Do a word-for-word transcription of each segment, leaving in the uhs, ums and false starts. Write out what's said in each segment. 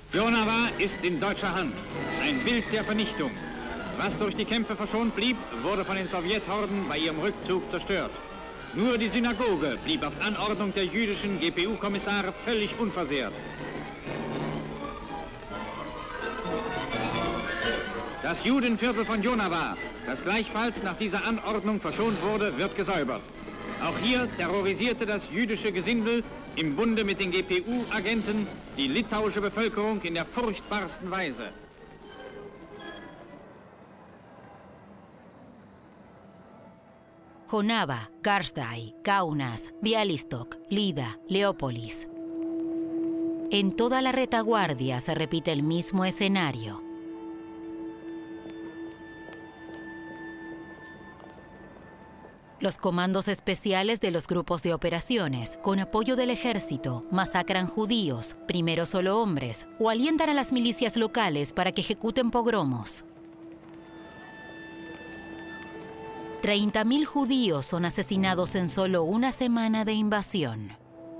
Jonava ist in deutscher Hand. Ein Bild der Vernichtung. Was durch die Kämpfe verschont blieb, wurde von den Sowjethorden bei ihrem Rückzug zerstört. Nur die Synagoge blieb auf Anordnung der jüdischen G P U-Kommissare völlig unversehrt. Das Judenviertel von Jonava, das gleichfalls nach dieser Anordnung verschont wurde, wird gesäubert. Auch hier terrorisierte das jüdische Gesindel im Bunde mit den G P U-Agenten die litauische Bevölkerung in der furchtbarsten Weise. Jonava, Karzdai, Kaunas, Bialystok, Lida, Leópolis. En toda la retaguardia se repite el mismo escenario. Los comandos especiales de los grupos de operaciones, con apoyo del ejército, masacran judíos, primero solo hombres, o alientan a las milicias locales para que ejecuten pogromos. treinta mil judíos son asesinados en solo una semana de invasión.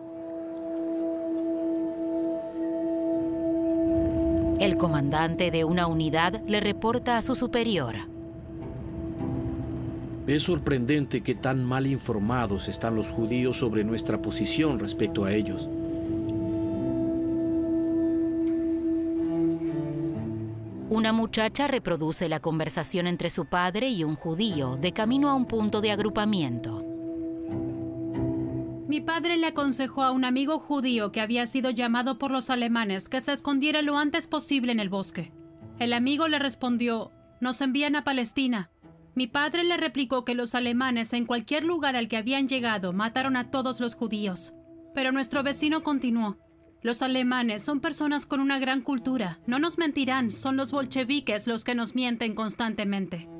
El comandante de una unidad le reporta a su superior. Es sorprendente que tan mal informados están los judíos sobre nuestra posición respecto a ellos. Una muchacha reproduce la conversación entre su padre y un judío de camino a un punto de agrupamiento. Mi padre le aconsejó a un amigo judío que había sido llamado por los alemanes que se escondiera lo antes posible en el bosque. El amigo le respondió, «Nos envían a Palestina». Mi padre le replicó que los alemanes en cualquier lugar al que habían llegado mataron a todos los judíos. Pero nuestro vecino continuó. Los alemanes son personas con una gran cultura. No nos mentirán, son los bolcheviques los que nos mienten constantemente.